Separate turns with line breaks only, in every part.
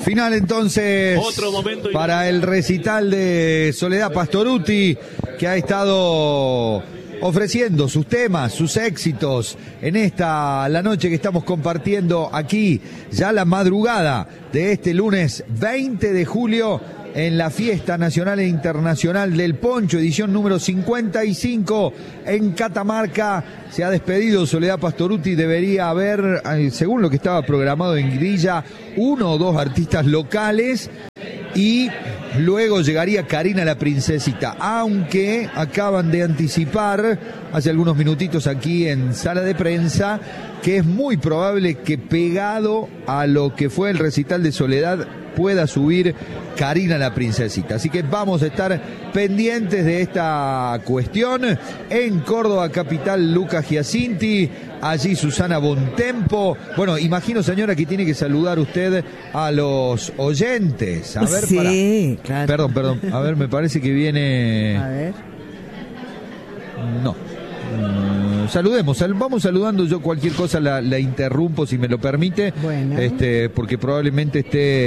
Final entonces para el recital de Soledad Pastorutti, que ha estado ofreciendo sus temas, sus éxitos en la noche que estamos compartiendo aquí, ya la madrugada de este lunes 20 de julio, en la Fiesta Nacional e Internacional del Poncho, edición número 55 en Catamarca. Se ha despedido Soledad Pastorutti. Debería haber, según lo que estaba programado en grilla, 1 o 2 artistas locales y luego llegaría Karina la Princesita, aunque acaban de anticipar hace algunos minutitos aquí en sala de prensa que es muy probable que pegado a lo que fue el recital de Soledad pueda subir Karina la Princesita. Así que vamos a estar pendientes de esta cuestión. En Córdoba capital, Lucas Giacinti, allí Susana Bontempo. Bueno, imagino, señora, que tiene que saludar usted a los oyentes. A ver,
sí, claro.
Perdón. A ver, me parece que viene...
A ver.
No. Saludemos, vamos saludando. Yo cualquier cosa la interrumpo si me lo permite.
Bueno.
Porque probablemente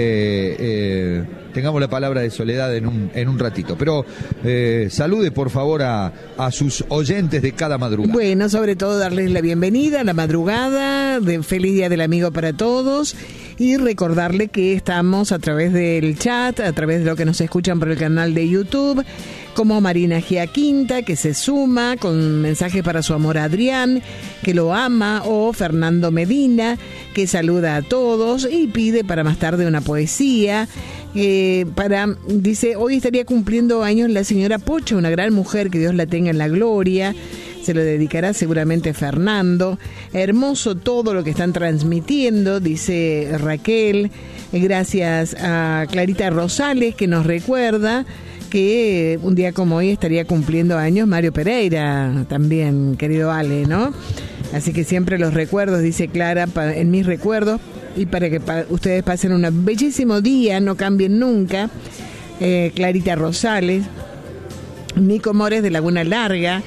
tengamos la palabra de Soledad en un ratito. Pero salude por favor a sus oyentes de cada madrugada.
Bueno, sobre todo darles la bienvenida a la madrugada, feliz Día del Amigo para todos. Y recordarle que estamos a través del chat, a través de lo que nos escuchan por el canal de YouTube, como Marina Giaquinta, que se suma con mensajes para su amor a Adrián, que lo ama, o Fernando Medina, que saluda a todos y pide para más tarde una poesía. Dice, hoy estaría cumpliendo años la señora Pocha, una gran mujer, que Dios la tenga en la gloria. Se lo dedicará seguramente Fernando. Hermoso todo lo que están transmitiendo, dice Raquel. Gracias a Clarita Rosales, que nos recuerda que un día como hoy estaría cumpliendo años Mario Pereira, también, querido Ale, ¿no? Así que siempre los recuerdos, dice Clara, en mis recuerdos, y para que ustedes pasen un bellísimo día, no cambien nunca. Clarita Rosales. Nico Mores de Laguna Larga.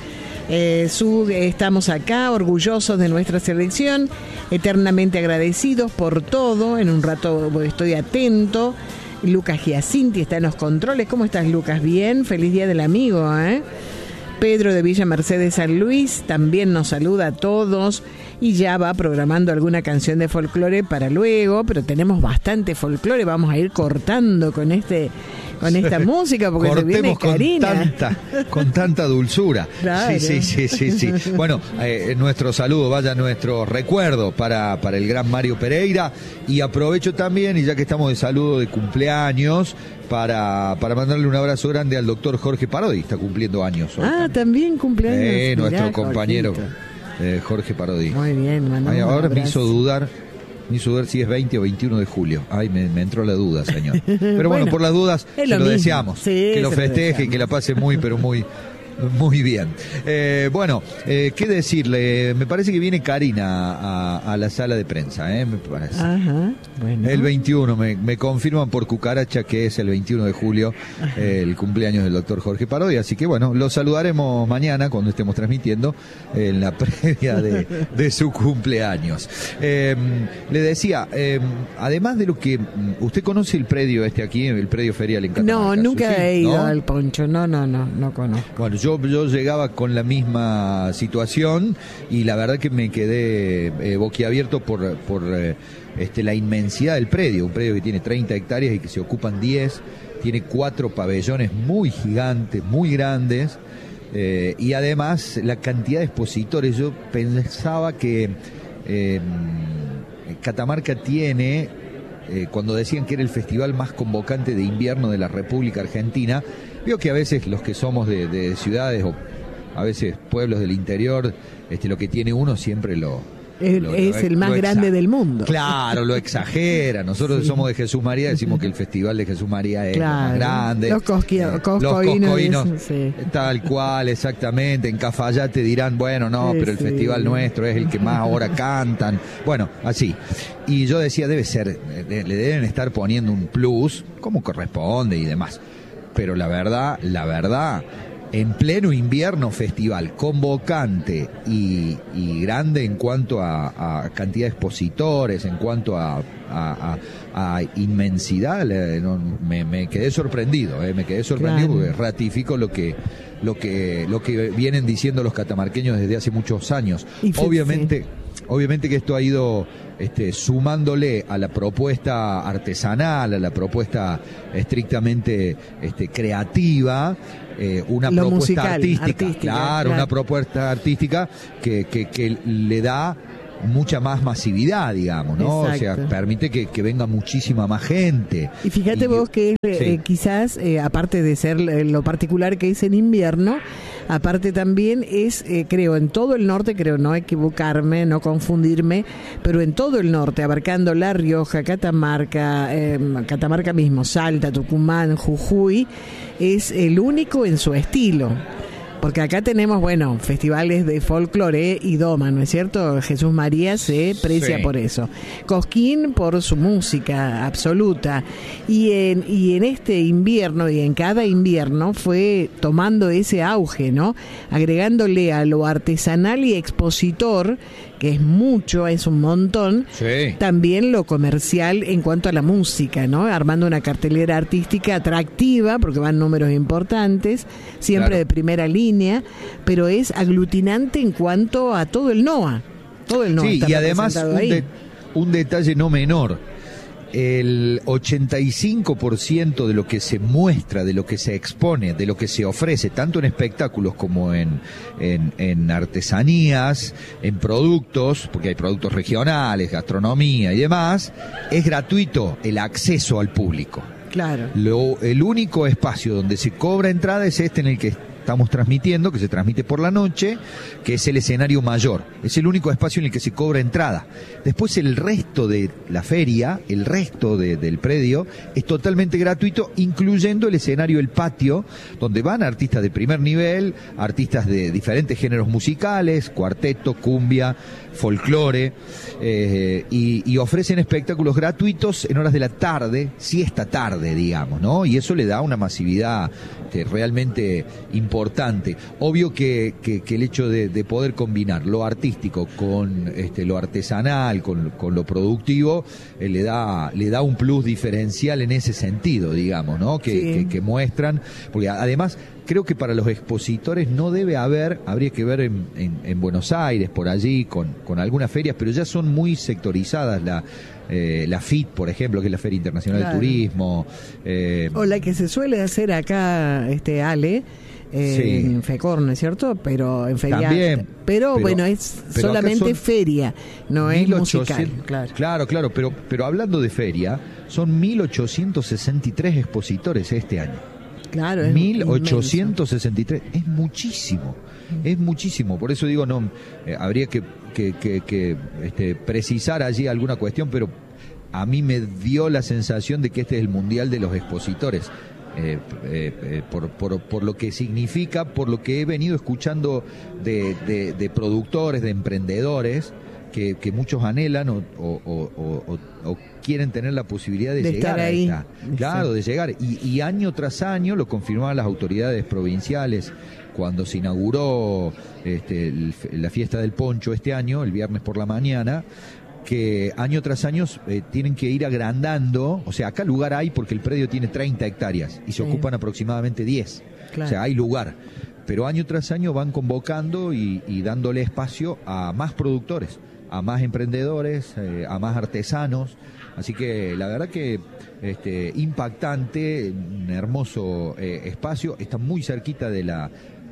Estamos acá orgullosos de nuestra selección, eternamente agradecidos por todo. En un rato estoy atento. Lucas Giacinti está en los controles. ¿Cómo estás, Lucas? Bien, feliz Día del Amigo, ¿eh? Pedro de Villa Mercedes San Luis también nos saluda a todos y ya va programando alguna canción de folclore para luego, pero tenemos bastante folclore, vamos a ir cortando con esta música porque
cortemos
se viene Karina
con tanta dulzura.
Claro.
Sí. Bueno, nuestro saludo, vaya nuestro recuerdo para el gran Mario Pereira, y aprovecho también, y ya que estamos de saludo de cumpleaños, para mandarle un abrazo grande al doctor Jorge Parodi, está cumpliendo años hoy.
También cumpleaños.
Nuestro
Mirá,
compañero Jorge Parodi.
Muy bien,
ahora me hizo dudar si es 20 o 21 de julio. Ay, me entró la duda, señor. Pero bueno, por las dudas se lo deseamos.
Sí,
que lo festeje y que la pase muy bien. ¿Qué decirle? Me parece que viene Karina a la sala de prensa, me parece.
Ajá, bueno.
El 21, me confirman por cucaracha que es el 21 de julio, el cumpleaños del doctor Jorge Parodi, así que bueno, lo saludaremos mañana cuando estemos transmitiendo en la previa de su cumpleaños. Le decía, además de lo que... ¿Usted conoce el predio aquí, el predio ferial en Catamarca?
No, nunca he ido
¿No?
al Poncho, no conozco.
Bueno, yo llegaba con la misma situación y la verdad que me quedé boquiabierto por la inmensidad del predio. Un predio que tiene 30 hectáreas y que se ocupan 10, tiene 4 pabellones muy gigantes, muy grandes, y además la cantidad de expositores. Yo pensaba que Catamarca tiene, cuando decían que era el festival más convocante de invierno de la República Argentina, veo que a veces los que somos de ciudades o a veces pueblos del interior, lo que tiene uno siempre
es el más grande del mundo.
Claro, lo exagera. Nosotros somos de Jesús María, decimos que el festival de Jesús María es
claro,
lo más grande.
Los coscoínos,
sí. Tal cual, exactamente. En Cafayate dirán, bueno, no, pero el festival nuestro es el que más ahora cantan. Bueno, así. Y yo decía, le deben estar poniendo un plus, como corresponde y demás. Pero la verdad, en pleno invierno festival, convocante y grande en cuanto a cantidad de expositores, en cuanto a inmensidad, me quedé sorprendido,
Claro.
Porque ratifico lo que vienen diciendo los catamarqueños desde hace muchos años. Obviamente que esto ha ido sumándole a la propuesta artesanal, a la propuesta estrictamente creativa, una
Lo
propuesta
musical,
artística, claro, una propuesta artística que le da mucha más masividad, digamos, ¿no?
Exacto.
O sea, permite que venga muchísima más gente.
Y fíjate vos que
sí.
quizás, aparte de ser lo particular que es en invierno, aparte también es, creo, en todo el norte, creo no equivocarme, no confundirme, pero en todo el norte, abarcando La Rioja, Catamarca, Catamarca mismo, Salta, Tucumán, Jujuy, es el único en su estilo. Porque acá tenemos, bueno, festivales de folclore y doma, ¿no es cierto? Jesús María se precia por eso. Cosquín por su música absoluta. Y en este invierno y en cada invierno fue tomando ese auge, ¿no? Agregándole a lo artesanal y expositor, que es mucho, es un montón, también lo comercial en cuanto a la música, ¿no? Armando una cartelera artística atractiva, porque van números importantes, siempre de primera línea, pero es aglutinante en cuanto a todo el NOA. Todo el NOA está
y además un detalle no menor. El 85% de lo que se muestra, de lo que se expone, de lo que se ofrece, tanto en espectáculos como en artesanías, en productos, porque hay productos regionales, gastronomía y demás, es gratuito el acceso al público.
Claro.
El único espacio donde se cobra entrada es en el que estamos transmitiendo, que se transmite por la noche, que es el escenario mayor. Es el único espacio en el que se cobra entrada. Después el resto de la feria, el resto del predio, es totalmente gratuito, incluyendo el escenario, el patio, donde van artistas de primer nivel, artistas de diferentes géneros musicales, cuarteto, cumbia, folclore, y ofrecen espectáculos gratuitos en horas de la tarde, siesta tarde, digamos, ¿no? Y eso le da una masividad realmente importante. Obvio que el hecho de poder combinar lo artístico con lo artesanal, con lo productivo, le da un plus diferencial en ese sentido, digamos, ¿no? Que muestran, porque además creo que para los expositores no debe haber, habría que ver en Buenos Aires, por allí, con algunas ferias, pero ya son muy sectorizadas la FIT, por ejemplo, que es la Feria Internacional del Turismo.
O la que se suele hacer acá, Ale, en FECOR, ¿no es cierto? Pero en feria. También. Pero bueno, es solamente feria, no es musical.
Claro, pero hablando de feria, son 1.863 expositores este año.
Claro, es
1.863, es muchísimo, por eso digo, no habría que precisar allí alguna cuestión, pero a mí me dio la sensación de que este es el mundial de los expositores, por lo que significa, por lo que he venido escuchando de productores, de emprendedores, que muchos anhelan o quieren tener la posibilidad de llegar
ahí.
Claro, de llegar. Y año tras año lo confirmaban las autoridades provinciales cuando se inauguró la fiesta del poncho este año, el viernes por la mañana, que año tras año tienen que ir agrandando. O sea, acá lugar hay porque el predio tiene 30 hectáreas y se ocupan aproximadamente 10. Claro. O sea, hay lugar. Pero año tras año van convocando y dándole espacio a más productores, a más emprendedores, a más artesanos. Así que la verdad que impactante, un hermoso espacio. Está muy cerquita de la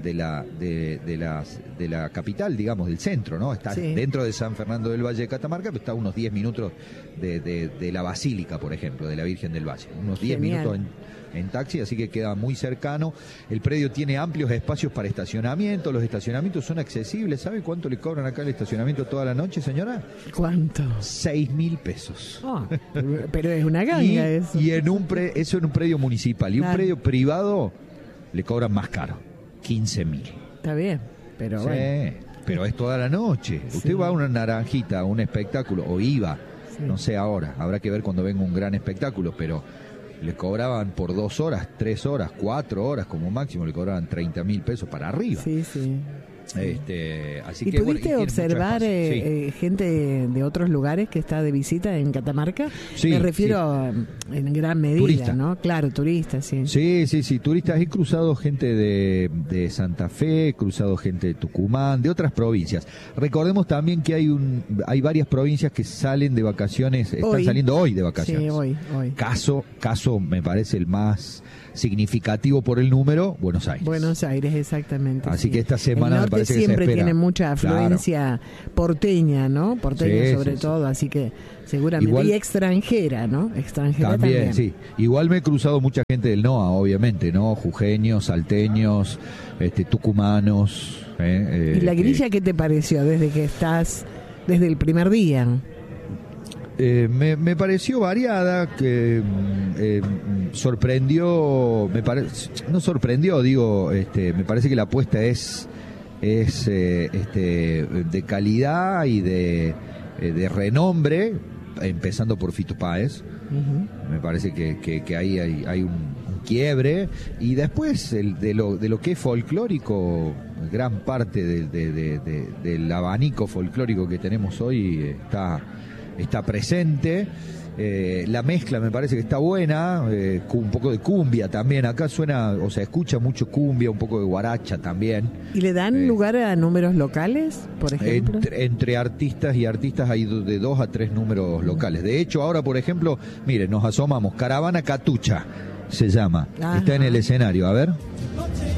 capital, digamos, del centro, ¿no? Está dentro de San Fernando del Valle de Catamarca, pero está a unos 10 minutos de la Basílica, por ejemplo, de la Virgen del Valle. Unos 10 minutos en taxi, así que queda muy cercano. El predio tiene amplios espacios para estacionamiento, los estacionamientos son accesibles. ¿Sabe cuánto le cobran acá el estacionamiento toda la noche, señora?
¿Cuánto?
6.000 pesos.
Oh, pero es una ganga eso.
Y eso en un predio municipal. Y un predio privado le cobran más caro, 15.000.
Está bien, pero bueno.
Pero es toda la noche. Usted va a una naranjita, a un espectáculo, o iba, no sé ahora, habrá que ver cuando venga un gran espectáculo, pero les cobraban por 2 horas, 3 horas, 4 horas como máximo, le cobraban 30.000 pesos para arriba.
Sí, sí.
Así
¿Y
que,
pudiste observar gente de otros lugares que está de visita en Catamarca?
Sí,
me refiero en gran medida,
turista,
¿no? Claro, turistas, sí.
Sí, turistas. He cruzado gente de Santa Fe, he cruzado gente de Tucumán, de otras provincias. Recordemos también que hay varias provincias que salen de vacaciones, están saliendo hoy de vacaciones.
Sí, hoy.
Caso me parece el más significativo por el número, Buenos Aires.
Buenos Aires, exactamente.
Así que esta semana
el norte
me parece que
siempre
se espera.
tiene mucha afluencia porteña, ¿no? Porteña sobre todo, así que seguramente.
Igual,
y extranjera, ¿no? Extranjera también.
Sí. Igual me he cruzado mucha gente del NOA, obviamente, ¿no? Jujeños, salteños, tucumanos.
¿Y la grilla qué te pareció desde el primer día?
Me pareció variada, que sorprendió, no sorprendió, digo, me parece que la apuesta es de calidad y de renombre, empezando por Fito Páez. Uh-huh. Me parece que ahí hay un quiebre, y después de lo que es folclórico, gran parte del abanico folclórico que tenemos hoy está presente. La mezcla me parece que está buena, un poco de cumbia también, acá suena, o sea, escucha mucho cumbia, un poco de guaracha también.
¿Y le dan lugar a números locales, por ejemplo?
Entre artistas y artistas hay de 2 a 3 números locales. De hecho, ahora, por ejemplo, miren, nos asomamos, Caravana Catucha se llama. Ajá. Está en el escenario, a ver.